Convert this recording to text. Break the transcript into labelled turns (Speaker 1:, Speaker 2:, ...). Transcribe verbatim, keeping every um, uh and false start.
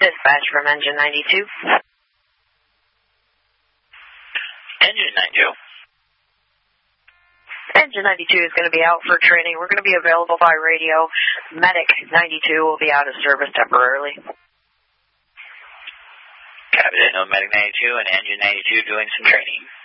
Speaker 1: Dispatch from Engine ninety-two.
Speaker 2: Engine ninety-two.
Speaker 1: Engine ninety-two is going to be out for training. We're going to be available by radio. Medic ninety-two will be out of service temporarily.
Speaker 2: Copy that. No, Medic ninety-two and Engine ninety-two doing some training.